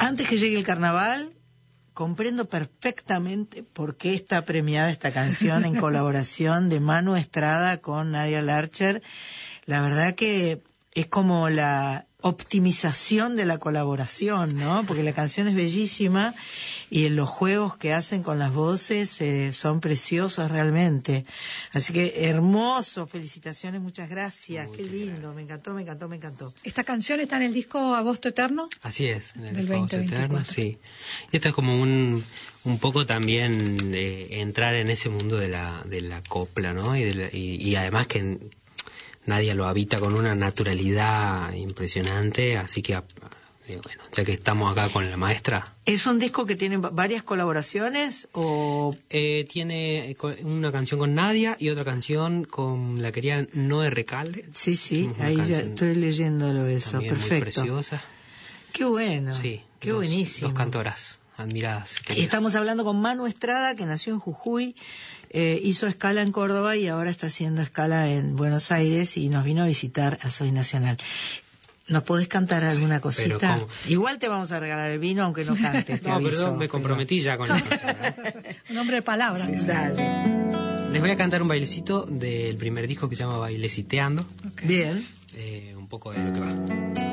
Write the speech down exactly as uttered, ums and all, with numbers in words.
Antes que llegue el carnaval, comprendo perfectamente por qué está premiada esta canción en colaboración de Manu Estrada con Nadia Larcher. La verdad que es como la optimización de la colaboración, ¿no? Porque la canción es bellísima y los juegos que hacen con las voces eh, son preciosos realmente. Así que hermoso, felicitaciones, muchas gracias, Muchas qué lindo, gracias. me encantó, me encantó, me encantó. ¿Esta canción está en el disco Agosto Eterno? Así es, en el Del disco veinte veinticuatro. Eterno, sí. Y esto es como un un poco también eh, entrar en ese mundo de la de la copla, ¿no? Y, de la, y, y además que Nadia lo habita con una naturalidad impresionante, así que eh, bueno, ya que estamos acá con la maestra. ¿Es un disco que tiene varias colaboraciones o...? Eh, tiene una canción con Nadia y otra canción con la querida Noé Recalde. Sí, sí, Hicimos una ahí ya canción estoy leyéndolo eso, también perfecto. muy preciosa. Qué bueno, Sí, qué dos, buenísimo. dos cantoras admiradas. queridas. Estamos hablando con Manu Estrada, que nació en Jujuy, eh, hizo escala en Córdoba y ahora está haciendo escala en Buenos Aires y nos vino a visitar a Soy Nacional. ¿Nos podés cantar alguna cosita? Pero, ¿cómo? Igual te vamos a regalar el vino, aunque no cantes, te No, aviso, perdón, me pero- comprometí ya con la canción, ¿eh? Un hombre de palabras. Sí, dale. Les voy a cantar un bailecito del primer disco que se llama Baileciteando. Ok. Bien. Eh, un poco de lo que va.